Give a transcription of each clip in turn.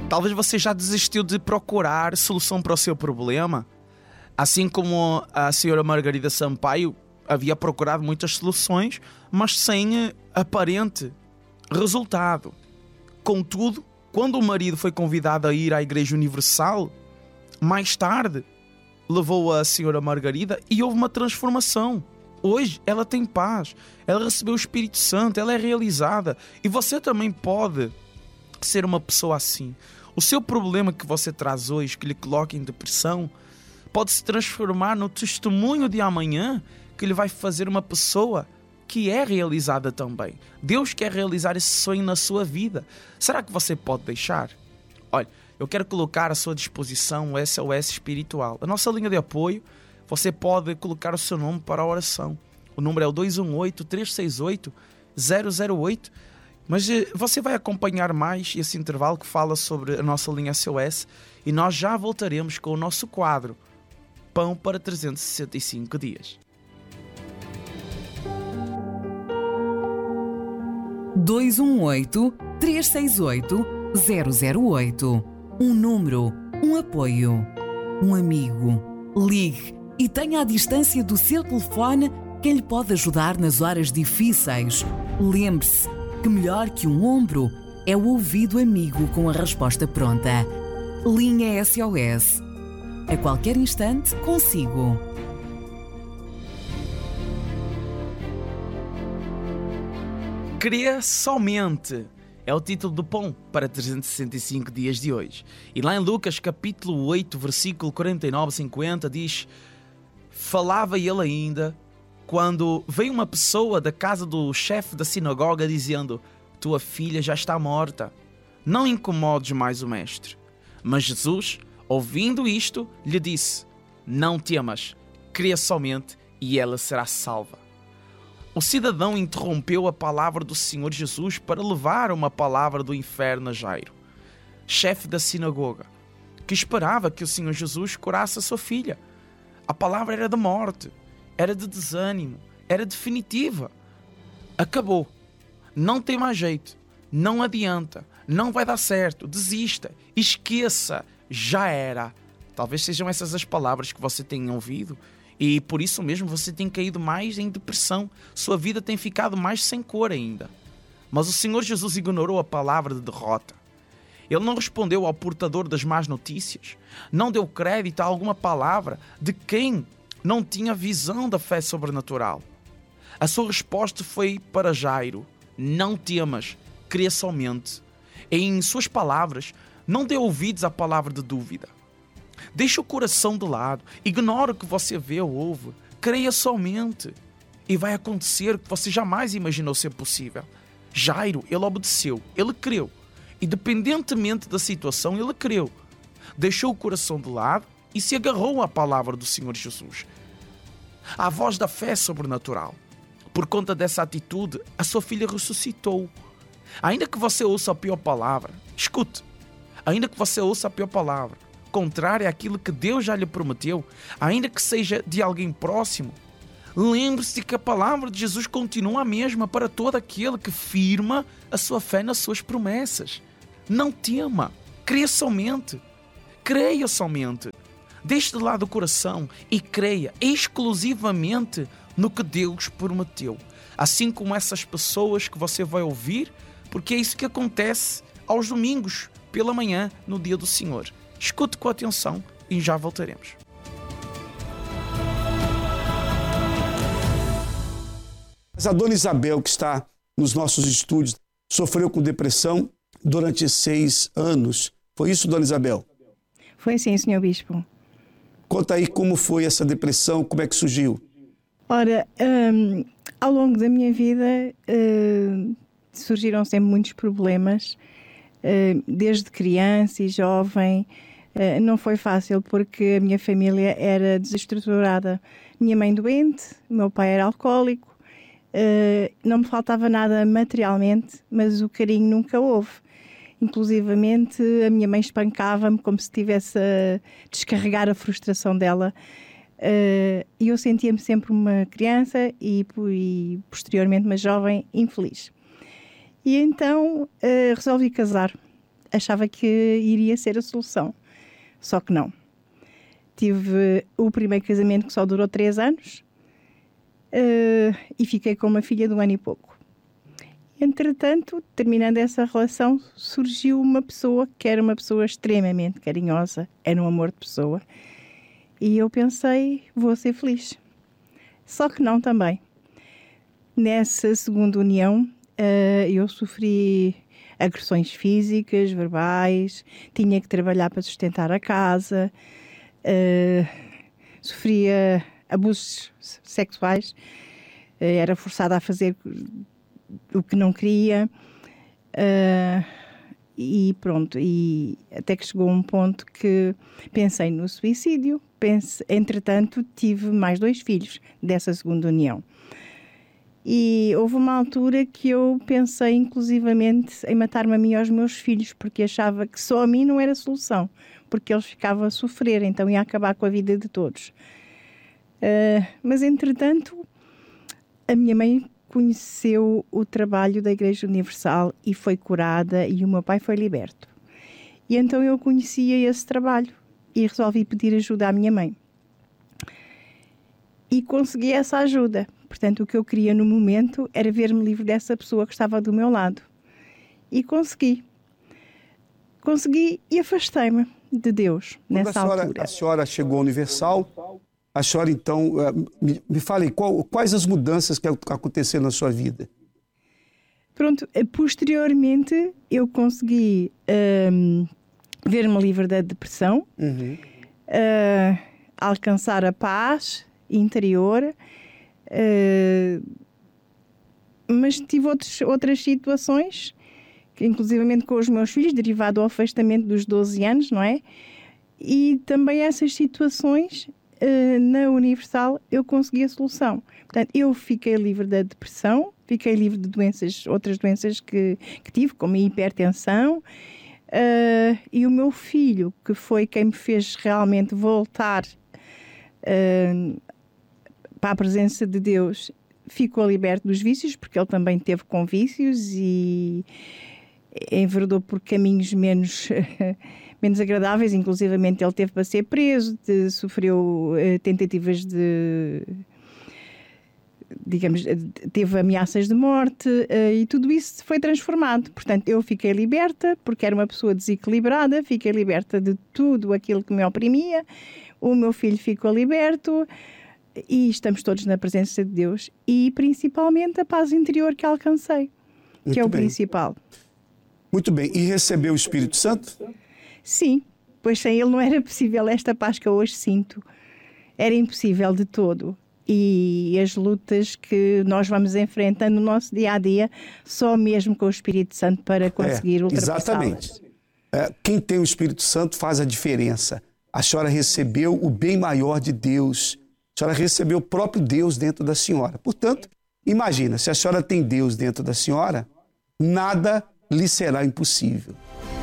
Talvez você já desistiu de procurar solução para o seu problema, assim como a senhora Margarida Sampaio havia procurado muitas soluções, mas sem aparente resultado. Contudo, quando o marido foi convidado a ir à Igreja Universal, mais tarde levou a senhora Margarida e houve uma transformação. Hoje ela tem paz, ela recebeu o Espírito Santo, ela é realizada. E você também pode ser uma pessoa assim. O seu problema que você traz hoje, que lhe coloca em depressão, pode se transformar no testemunho de amanhã, que lhe vai fazer uma pessoa que é realizada também. Deus quer realizar esse sonho na sua vida. Será que você pode deixar? Olha, eu quero colocar à sua disposição o SOS Espiritual. A nossa linha de apoio, você pode colocar o seu nome para a oração. O número é o 218-368-008. Mas você vai acompanhar mais esse intervalo que fala sobre a nossa linha SOS e nós já voltaremos com o nosso quadro Pão para 365 dias. 218-368-008. Um número, um apoio, um amigo. Ligue e tenha à distância do seu telefone quem lhe pode ajudar nas horas difíceis. Lembre-se que melhor que um ombro é o ouvido amigo com a resposta pronta. Linha SOS. A qualquer instante, consigo. Crê somente é o título do Pão para 365 dias de hoje. E lá em Lucas capítulo 8, versículo 49-50 diz: falava ele ainda quando veio uma pessoa da casa do chefe da sinagoga dizendo: tua filha já está morta, não incomodes mais o mestre. Mas Jesus, ouvindo isto, lhe disse: não temas, crê somente e ela será salva. O cidadão interrompeu a palavra do Senhor Jesus para levar uma palavra do inferno a Jairo, chefe da sinagoga, que esperava que o Senhor Jesus curasse a sua filha. A palavra era de morte, era de desânimo, era definitiva. Acabou. Não tem mais jeito. Não adianta. Não vai dar certo. Desista. Esqueça. Já era. Talvez sejam essas as palavras que você tenha ouvido e por isso mesmo você tem caído mais em depressão. Sua vida tem ficado mais sem cor ainda. Mas o Senhor Jesus ignorou a palavra de derrota. Ele não respondeu ao portador das más notícias. Não deu crédito a alguma palavra de quem não tinha visão da fé sobrenatural. A sua resposta foi para Jairo: não temas, crê somente. Em suas palavras, não dê ouvidos à palavra de dúvida. Deixe o coração de lado, ignore o que você vê ou ouve, creia somente. E vai acontecer o que você jamais imaginou ser possível. Jairo, ele obedeceu, ele creu. Independentemente da situação, ele creu. Deixou o coração de lado e se agarrou à palavra do Senhor Jesus. À voz da fé sobrenatural. Por conta dessa atitude, a sua filha ressuscitou. Ainda que você ouça a pior palavra, escute. Ainda que você ouça a pior palavra, contrária àquilo que Deus já lhe prometeu, ainda que seja de alguém próximo, lembre-se que a palavra de Jesus continua a mesma para todo aquele que firma a sua fé nas suas promessas. Não tema, creia somente. Creia somente. Deixe de lado o coração e creia exclusivamente no que Deus prometeu. Assim como essas pessoas que você vai ouvir, porque é isso que acontece aos domingos, pela manhã, no dia do Senhor. Escute com atenção e já voltaremos. A dona Isabel, que está nos nossos estúdios, sofreu com depressão durante 6 anos. Foi isso, dona Isabel? Foi sim, senhor Bispo. Conta aí como foi essa depressão, como é que surgiu? Ora, ao longo da minha vida surgiram sempre muitos problemas, desde criança e jovem. Não foi fácil porque a minha família era desestruturada. Minha mãe doente, o meu pai era alcoólico, não me faltava nada materialmente, mas o carinho nunca houve. Inclusivamente a minha mãe espancava-me como se estivesse a descarregar a frustração dela. E eu sentia-me sempre uma criança e posteriormente uma jovem infeliz. E então resolvi casar. achava que iria ser a solução. Só que não. Tive o primeiro casamento que só durou 3 anos e fiquei com uma filha de 1 ano e pouco. Entretanto, terminando essa relação, surgiu uma pessoa que era uma pessoa extremamente carinhosa, era um amor de pessoa. E eu pensei, vou ser feliz. Só que não também. Nessa segunda união, eu sofri agressões físicas, verbais, tinha que trabalhar para sustentar a casa, sofria abusos sexuais, era forçada a fazer o que não queria, e pronto, e até que chegou um ponto que pensei no suicídio. Entretanto, tive mais 2 filhos dessa segunda união. E houve uma altura que eu pensei inclusivamente em matar-me a mim e aos meus filhos, porque achava que só a mim não era solução, porque eles ficavam a sofrer, então ia acabar com a vida de todos. Mas entretanto, a minha mãe conheceu o trabalho da Igreja Universal e foi curada, e o meu pai foi liberto. E então eu conhecia esse trabalho e resolvi pedir ajuda à minha mãe. E consegui essa ajuda. Portanto, o que eu queria no momento era ver-me livre dessa pessoa que estava do meu lado. E consegui. Consegui e afastei-me de Deus nessa altura. A senhora chegou à Universal, a senhora então, me fale, quais as mudanças que aconteceram na sua vida? Pronto, posteriormente eu consegui ver-me livre da depressão, alcançar a paz interior, mas tive outras situações, que, inclusivamente com os meus filhos, derivado ao afastamento dos 12 anos, não é? E também essas situações, na Universal, eu consegui a solução. Portanto, eu fiquei livre da depressão, fiquei livre de outras doenças que tive, como a hipertensão, e o meu filho, que foi quem me fez realmente voltar para a presença de Deus, ficou liberto dos vícios, porque ele também teve com vícios e enveredou por caminhos menos agradáveis. Inclusivamente ele teve para ser preso, sofreu tentativas teve ameaças de morte, e tudo isso foi transformado. Portanto, eu fiquei liberta, porque era uma pessoa desequilibrada, fiquei liberta de tudo aquilo que me oprimia, o meu filho ficou liberto, e estamos todos na presença de Deus, e principalmente a paz interior que alcancei, que é o principal. Muito bem. E recebeu o Espírito Santo? Sim, pois sem ele não era possível esta paz que eu hoje sinto. Era impossível de todo. E as lutas que nós vamos enfrentando no nosso dia-a-dia, só mesmo com o Espírito Santo para conseguir ultrapassá-las. Exatamente. Quem tem o Espírito Santo faz a diferença. A senhora recebeu o bem maior de Deus. A senhora recebeu o próprio Deus dentro da senhora. Portanto, imagina, se a senhora tem Deus dentro da senhora, nada lhe será impossível.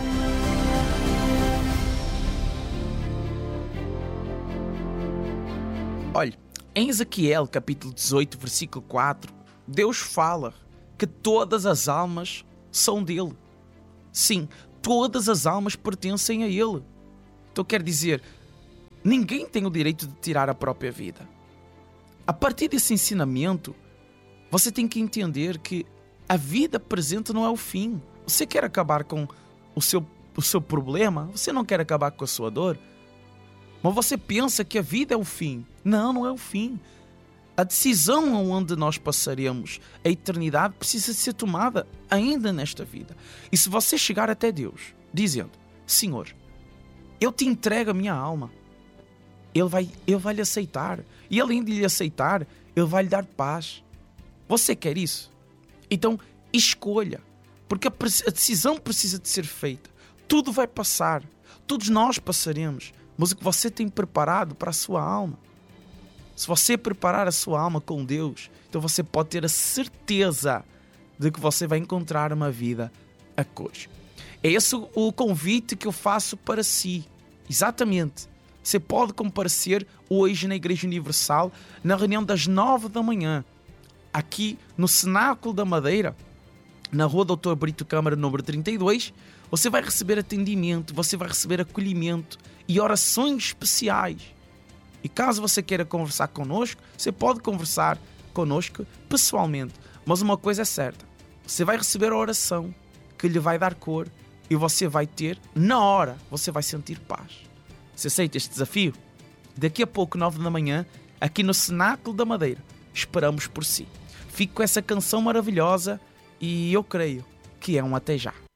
Olha, em Ezequiel, capítulo 18, versículo 4, Deus fala que todas as almas são dele. Sim, todas as almas pertencem a ele. Então quer dizer, ninguém tem o direito de tirar a própria vida. A partir desse ensinamento, você tem que entender que a vida presente não é o fim. Você quer acabar com o seu problema? Você não quer acabar com a sua dor? Mas você pensa que a vida é o fim. Não, não é o fim. A decisão onde nós passaremos a eternidade precisa ser tomada ainda nesta vida. E se você chegar até Deus, dizendo, Senhor, eu te entrego a minha alma, Ele vai lhe aceitar. E além de lhe aceitar, Ele vai lhe dar paz. Você quer isso? Então, escolha. Porque a decisão precisa de ser feita. Tudo vai passar. Todos nós passaremos. Mas o que você tem preparado para a sua alma? Se você preparar a sua alma com Deus, então você pode ter a certeza de que você vai encontrar uma vida a cores. É esse o convite que eu faço para si. Exatamente. Você pode comparecer hoje na Igreja Universal, na reunião das 9 da manhã, aqui no Cenáculo da Madeira, na Rua Doutor Brito Câmara, número 32, você vai receber atendimento, você vai receber acolhimento e orações especiais. E caso você queira conversar connosco, você pode conversar connosco pessoalmente. Mas uma coisa é certa, você vai receber a oração que lhe vai dar cor e você vai ter, na hora, você vai sentir paz. Você aceita este desafio? Daqui a pouco, 9 da manhã, aqui no Cenáculo da Madeira, esperamos por si. Fico com essa canção maravilhosa e eu creio que é um até já.